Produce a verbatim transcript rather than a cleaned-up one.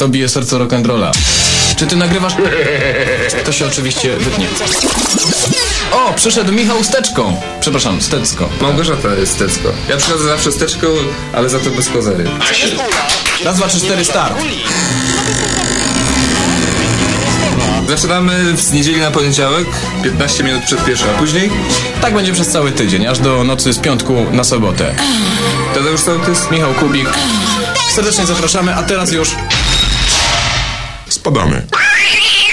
To bije serce rock'n'rolla. Czy ty nagrywasz? To się oczywiście wytnie. O, przyszedł Michał z teczką. Przepraszam, z tecką. Małgorzata jest tecko. Ja przychodzę zawsze z teczką, ale za to bez kozery. Raz, dwa, trzy, cztery, start. Zaczynamy z niedzieli na poniedziałek, piętnaście minut przed pierwszą, a później? Tak będzie przez cały tydzień, aż do nocy z piątku na sobotę. Tadeusz Sołtys, Michał Kubik. Serdecznie zapraszamy, a teraz już... Spadamy.